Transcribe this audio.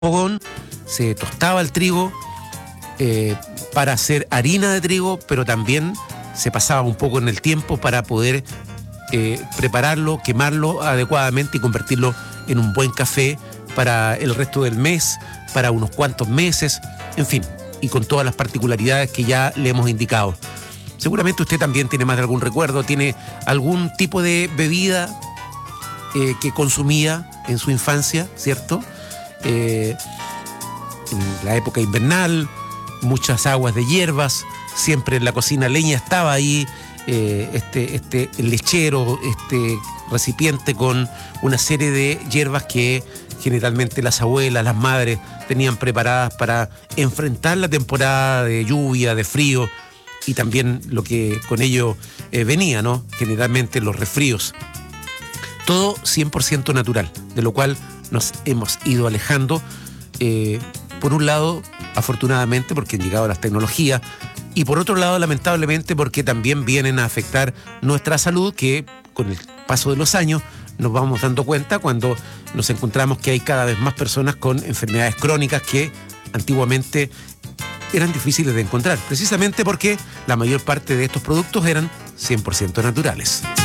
fogón, se tostaba el trigo para hacer harina de trigo, pero también se pasaba un poco en el tiempo para poder prepararlo, quemarlo adecuadamente y convertirlo en un buen café para el resto del mes, para unos cuantos meses, en fin, y con todas las particularidades que ya le hemos indicado. Seguramente usted también tiene más de algún recuerdo, tiene algún tipo de bebida que consumía en su infancia, ¿cierto? En la época invernal, muchas aguas de hierbas, siempre en la cocina leña estaba ahí, el lechero, recipiente con una serie de hierbas que generalmente las abuelas, las madres tenían preparadas para enfrentar la temporada de lluvia, de frío y también lo que con ello venía, ¿no? Generalmente los resfríos. Todo 100% natural, de lo cual nos hemos ido alejando, por un lado, afortunadamente, porque han llegado las tecnologías, y por otro lado, lamentablemente, porque también vienen a afectar nuestra salud, que con el paso de los años nos vamos dando cuenta cuando nos encontramos que hay cada vez más personas con enfermedades crónicas que antiguamente eran difíciles de encontrar, precisamente porque la mayor parte de estos productos eran 100% naturales.